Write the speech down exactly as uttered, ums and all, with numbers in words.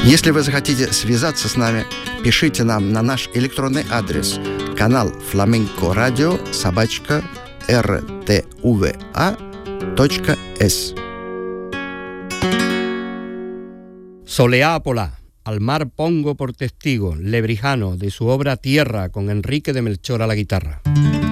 Если вы захотите связаться с нами, пишите нам на наш электронный адрес канал фламенко радио собачка эр тэ у вэ а точка эс. Soleápola, al mar pongo por testigo, Lebrijano, de su obra Tierra, con Enrique de Melchor a la guitarra.